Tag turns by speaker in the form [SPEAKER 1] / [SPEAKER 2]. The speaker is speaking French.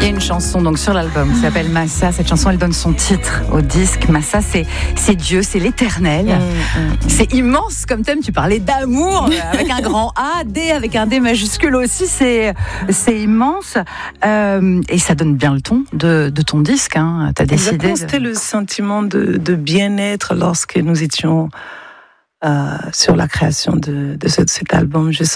[SPEAKER 1] a une chanson donc sur l'album qui s'appelle Massa. Cette chanson, elle donne son titre au disque. Massa, c'est Dieu, c'est l'éternel. C'est immense comme thème. Tu parlais d'amour avec un grand A, D avec un D majuscule aussi. C'est immense. Et ça donne bien le ton de ton disque. Hein. Tu as décidé.
[SPEAKER 2] C'était le sentiment de bien-être lorsque nous étions sur la création de cet album. Je